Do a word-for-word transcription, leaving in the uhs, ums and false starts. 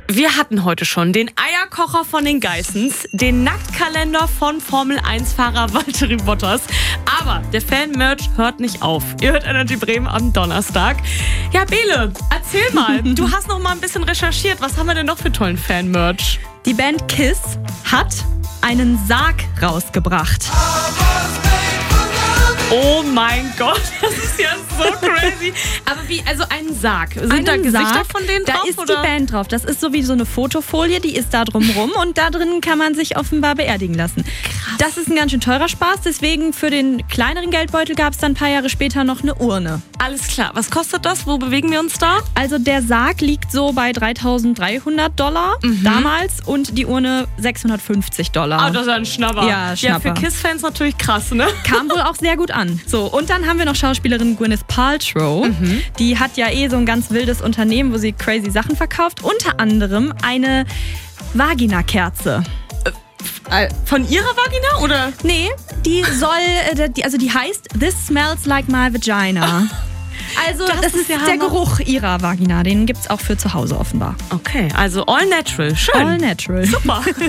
Wir hatten heute schon den Eierkocher von den Geissens, den Nacktkalender von Formel eins Fahrer Valtteri Bottas. Aber der Fan-Merch hört nicht auf. Ihr hört Energy Bremen am Donnerstag. Ja, Bele, erzähl mal. Du hast noch mal ein bisschen recherchiert. Was haben wir denn noch für tollen Fan-Merch? Die Band Kiss hat einen Sarg rausgebracht. Oh mein Gott, das ist ja so crazy. Aber wie, also ein Sarg. Sind Einen da Gesichter Sarg, von denen da drauf? ist oder? die Band drauf. Das ist so wie so eine Fotofolie, die ist da drumrum und da drin kann man sich offenbar beerdigen lassen. Krass. Das ist ein ganz schön teurer Spaß, deswegen für den kleineren Geldbeutel gab es dann ein paar Jahre später noch eine Urne. Alles klar, was kostet das? Wo bewegen wir uns da? Also der Sarg liegt so bei dreitausenddreihundert Dollar Mhm. damals und die Urne sechshundertfünfzig Dollar. Ah, das ist ja ein Schnapper. Ja, Schnapper. Ja, für Kiss-Fans natürlich krass, ne? Kam wohl auch sehr gut an. So, und dann haben wir noch Schauspielerin Gwyneth Paltrow. Mhm. Die hat ja eh so ein ganz wildes Unternehmen, wo sie crazy Sachen verkauft. Unter anderem eine Vagina-Kerze. Von ihrer Vagina, oder? Nee, die soll, äh, die, also die heißt This Smells Like My Vagina. Also Das das, ist ist ja der Hammer. Geruch ihrer Vagina. Den gibt's auch für zu Hause offenbar. Okay, also all natural. Schön. All natural. Super.